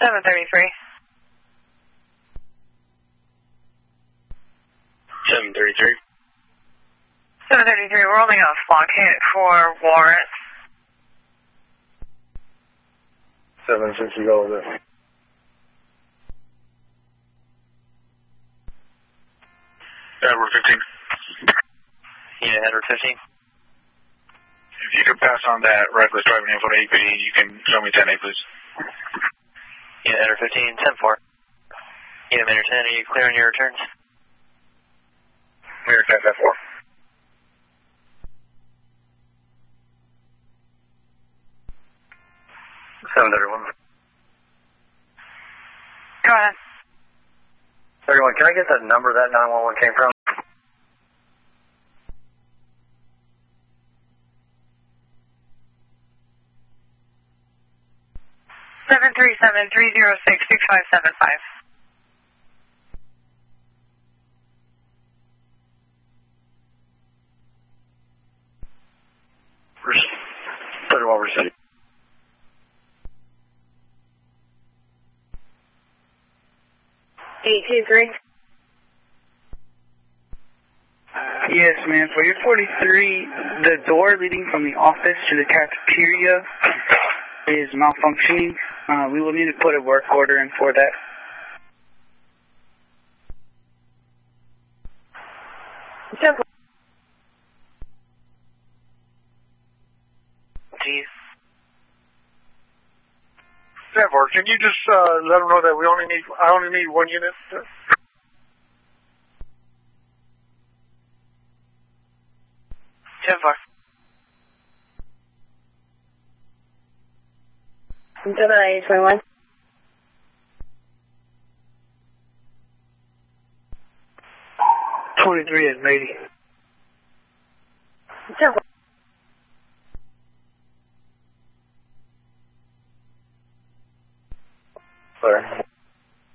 733. 733. 733, we're holding a flock hit for Warren. 760, go with it. Edward 15. Yeah, Edward 15. If you could pass on that reckless driving info to APD, you can show me 10A, please. Yeah, Edward 15, 10-4. Yeah, Mayor 10, are you clear on your returns? Mayor 10, 10-4. Go ahead. 31, can I get that number that 911 came from? Seven three 306-6575. Received. 31 received. Eight two three. Yes, ma'am. For your 43, the door leading from the office to the cafeteria is malfunctioning. We will need to put a work order in for that. Chief. 10-4, can you just let them know that I only need one unit? 10-4. Gemini 21. 23 is lady. 10-4. Clear.